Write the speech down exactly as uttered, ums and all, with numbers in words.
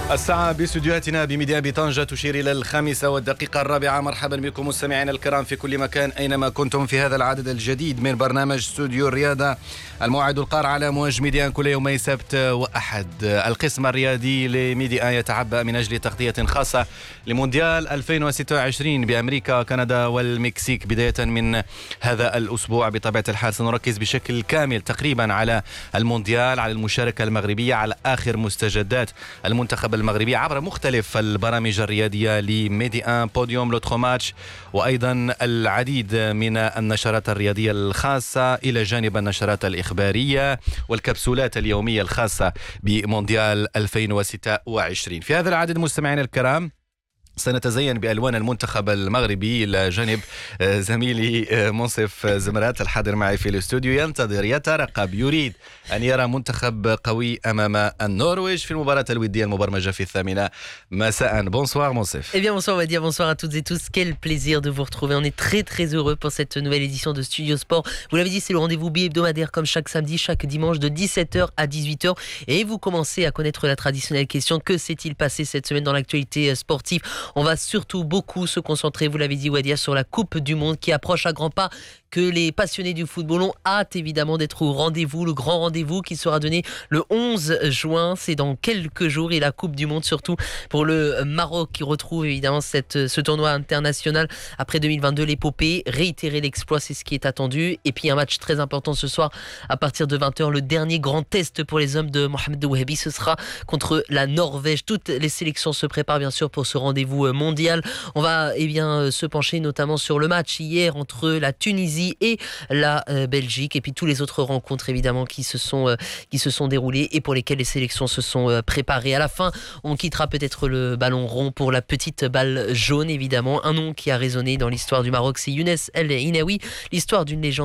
الساعة باستديوهاتنا بميديا بطنجة تشير إلى الخامسة والدقيقة الرابعة. مرحبا بكم مستمعينا الكرام في كل مكان أينما كنتم في هذا العدد الجديد من برنامج استوديو الرياضة، الموعد القار على موج ميديا كل يومي سبت وأحد. القسم الرياضي لميديا يتعبأ من أجل تغطية خاصة لمونديال ألفين وستة وعشرين بأمريكا كندا والمكسيك. بداية من هذا الأسبوع بطبيعة الحال سنركز بشكل كامل تقريبا على المونديال، على المشاركة المغربية، على آخر مستجدات المنتخب المغربي عبر مختلف البرامج الرياضية لميديا بوديوم لوترو ماتش، وأيضا العديد من النشرات الرياضية الخاصة إلى جانب النشرات الإخبارية والكبسولات اليومية الخاصة بمونديال ألفين وستة وعشرين. في هذا العدد مستمعينا الكرام سنتزين بألوان المنتخب المغربي إلى جانب زميلي منصف زمرات الحاضر معي في الاستوديو. ينتظر، يترقب، يريد أن يرى منتخب قوي أمام النرويج في المباراة الودية المبرمجة في الثامنة مساء. Bonsoir Monsef. Eh bien bonsoir Wadia, bonsoir à toutes et tous. Quel plaisir de vous retrouver. On est très très heureux pour cette nouvelle édition de Studio Sport. Vous l'avez dit, c'est le rendez-vous bi-hebdomadaire comme chaque samedi, chaque dimanche de dix-sept heures à dix-huit heures. Et vous commencez à connaître la traditionnelle question: que s'est-il passé cette semaine dans l'actualité sportive? On va surtout beaucoup se concentrer, vous l'avez dit Wadia, sur la Coupe du Monde qui approche à grands pas, que les passionnés du football ont hâte évidemment d'être au rendez-vous, le grand rendez-vous qui sera donné le onze juin, c'est dans quelques jours, et la Coupe du Monde surtout pour le Maroc qui retrouve évidemment cette, ce tournoi international après deux mille vingt-deux, l'épopée, réitérer l'exploit, c'est ce qui est attendu. Et puis un match très important ce soir à partir de vingt heures, le dernier grand test pour les hommes de Mohamed Wahabi, ce sera contre la Norvège. Toutes les sélections se préparent bien sûr pour ce rendez-vous mondial. On va eh bien, se pencher notamment sur le match hier entre la Tunisie et la euh, Belgique, et puis tous les autres rencontres évidemment qui se sont euh, qui se sont déroulées et pour lesquelles les sélections se sont euh, préparées. À la fin, on quittera peut-être le ballon rond pour la petite balle jaune évidemment. Un nom qui a résonné dans l'histoire du Maroc, c'est Younes El Inaoui, l'histoire d'une légende